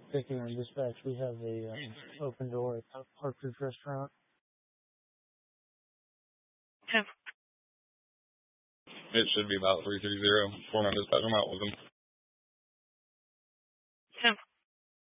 Speaking on dispatch, we have a open door at Partridge Restaurant. It should be about 330. 4 dispatch. I'm out with them.